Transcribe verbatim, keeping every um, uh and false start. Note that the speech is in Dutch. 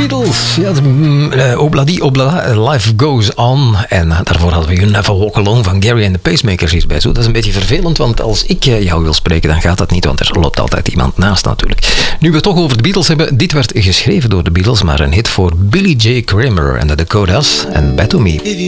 Beatles. Ja, uh, obladi, oblada, Life Goes On. En uh, daarvoor hadden we You Never Walk Alone van Gary and the Pacemakers hierbij. Zo, dat is een beetje vervelend, want als ik uh, jou wil spreken, dan gaat dat niet, want er loopt altijd iemand naast natuurlijk. Nu we het toch over de Beatles hebben, dit werd geschreven door de Beatles, maar een hit voor Billy J. Kramer en de Dakotas en Bad to Me.